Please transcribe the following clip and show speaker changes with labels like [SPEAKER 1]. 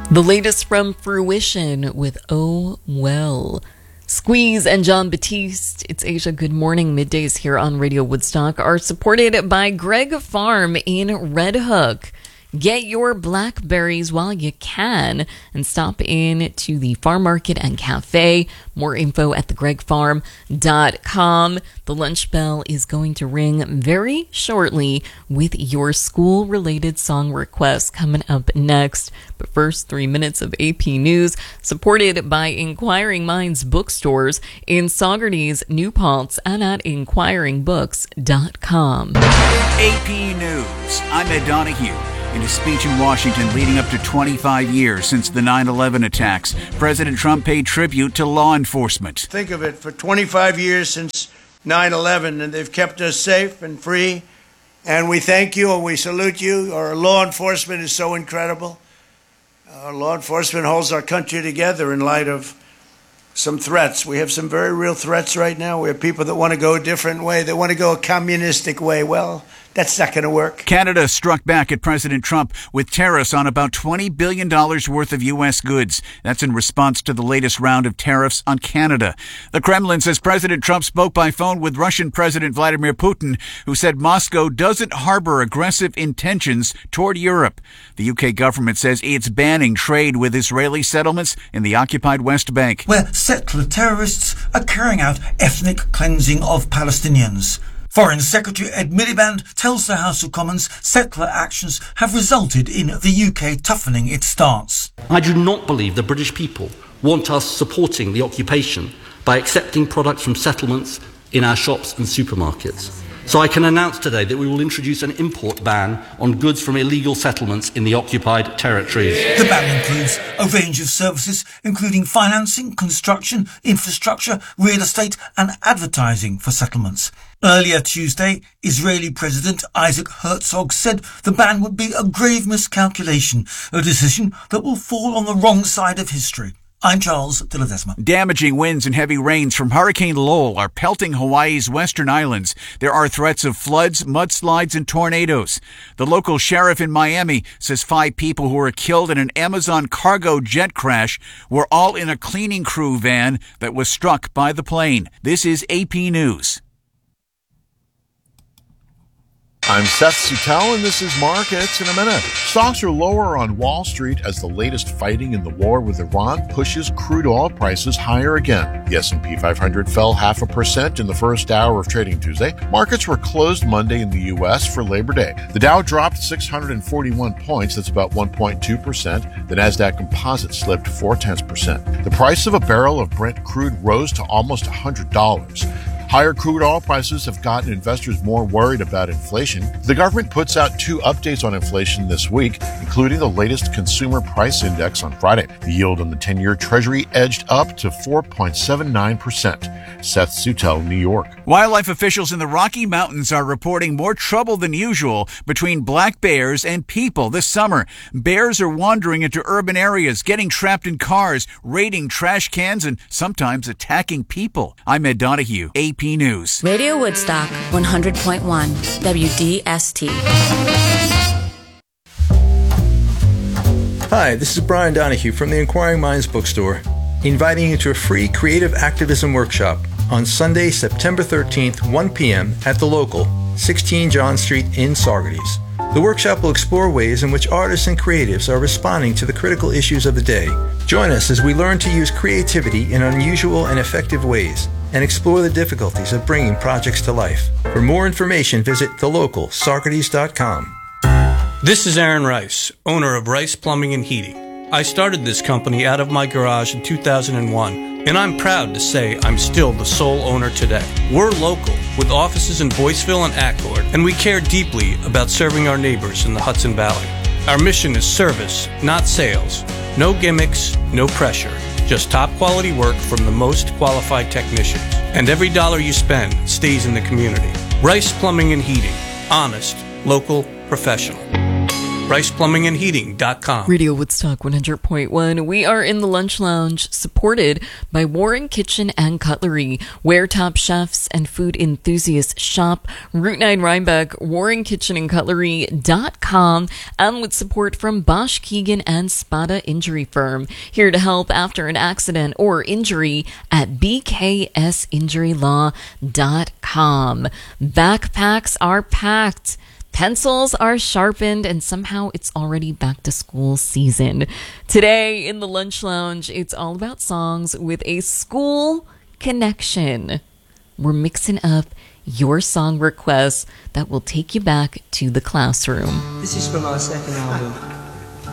[SPEAKER 1] The latest from Fruition with Oh Well. Squeeze and John Batiste, it's Asia. Good morning. Middays here on Radio Woodstock are supported by Greg Farm in Red Hook. Get your blackberries while you can and stop in to the farm market and cafe. More info at thegregfarm.com. The lunch bell is going to ring very shortly with your school-related song requests coming up next. But first, 3 minutes of AP News, supported by Inquiring Minds bookstores in Saugerties, New Paltz, and at inquiringbooks.com.
[SPEAKER 2] AP News. I'm Ed Donahue. In a speech in Washington leading up to 25 years since the 9/11 attacks, President Trump paid tribute to law enforcement.
[SPEAKER 3] Think of it, for 25 years since 9/11, and they've kept us safe and free, and we thank you and we salute you. Our law enforcement is so incredible. Our law enforcement holds our country together in light of some threats. We have some very real threats right now. We have people that want to go a different way. They want to go a communistic way. Well, that's not going to work.
[SPEAKER 2] Canada struck back at President Trump with tariffs on about $20 billion worth of U.S. goods. That's in response to the latest round of tariffs on Canada. The Kremlin says President Trump spoke by phone with Russian President Vladimir Putin, who said Moscow doesn't harbor aggressive intentions toward Europe. The UK government says it's banning trade with Israeli settlements in the occupied West Bank,
[SPEAKER 4] where settler terrorists are carrying out ethnic cleansing of Palestinians. Foreign Secretary Ed Miliband tells the House of Commons settler actions have resulted in the UK toughening its stance.
[SPEAKER 5] I do not believe the British people want us supporting the occupation by accepting products from settlements in our shops and supermarkets. So I can announce today that we will introduce an import ban on goods from illegal settlements in the occupied territories.
[SPEAKER 4] The ban includes a range of services, including financing, construction, infrastructure, real estate and advertising for settlements. Earlier Tuesday, Israeli President Isaac Herzog said the ban would be a grave miscalculation, a decision that will fall on the wrong side of history. I'm Charles de Ledesma.
[SPEAKER 2] Damaging winds and heavy rains from Hurricane Lowell are pelting Hawaii's western islands. There are threats of floods, mudslides, and tornadoes. The local sheriff in Miami says 5 people who were killed in an Amazon cargo jet crash were all in a cleaning crew van that was struck by the plane. This is AP News.
[SPEAKER 6] I'm Seth Suttel, and this is Markets in a Minute. Stocks are lower on Wall Street as the latest fighting in the war with Iran pushes crude oil prices higher again. The S&P 500 fell 0.5% in the first hour of trading Tuesday. Markets were closed Monday in the U.S. for Labor Day. The Dow dropped 641 points, that's about 1.2%. The Nasdaq Composite slipped 0.4%. The price of a barrel of Brent crude rose to almost $100. Higher crude oil prices have gotten investors more worried about inflation. The government puts out 2 updates on inflation this week, including the latest consumer price index on Friday. The yield on the 10-year Treasury edged up to 4.79%. Seth Suttel, New York.
[SPEAKER 2] Wildlife officials in the Rocky Mountains are reporting more trouble than usual between black bears and people this summer. Bears are wandering into urban areas, getting trapped in cars, raiding trash cans, and sometimes attacking people. I'm Ed Donahue, AP News.
[SPEAKER 7] Radio Woodstock, 100.1 WDST.
[SPEAKER 8] Hi, this is Brian Donahue from the Inquiring Minds bookstore, inviting you to a free creative activism workshop on Sunday, September 13th, 1 p.m. at The Local, 16 John Street in Saugerties. The workshop will explore ways in which artists and creatives are responding to the critical issues of the day. Join us as we learn to use creativity in unusual and effective ways and explore the difficulties of bringing projects to life. For more information, visit thelocalsaugerties.com.
[SPEAKER 9] This is Aaron Rice, owner of Rice Plumbing and Heating. I started this company out of my garage in 2001, and I'm proud to say I'm still the sole owner today. We're local, with offices in Boyceville and Accord, and we care deeply about serving our neighbors in the Hudson Valley. Our mission is service, not sales. No gimmicks, no pressure. Just top quality work from the most qualified technicians. And every dollar you spend stays in the community. Rice Plumbing and Heating. Honest, local, professional. riceplumbingandheating.com.
[SPEAKER 1] Radio Woodstock 100.1. We are in the Lunch Lounge, supported by Warren Kitchen and Cutlery, where top chefs and food enthusiasts shop. Route 9 Rhinebeck, warrenkitchenandcutlery.com, and with support from Bosch, Keegan, and Spada Injury Firm. Here to help after an accident or injury at bksinjurylaw.com. Backpacks are packed. Pencils are sharpened, and somehow it's already back to school season. Today in the Lunch Lounge, it's all about songs with a school connection. We're mixing up your song requests that will take you back to the classroom.
[SPEAKER 10] This is from our second album.